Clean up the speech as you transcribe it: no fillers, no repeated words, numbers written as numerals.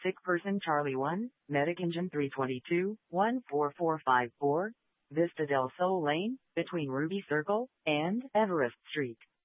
sick person Charlie 1, medic engine 322, 14454, Vista del Sol Lane, between Ruby Circle and Everest Street.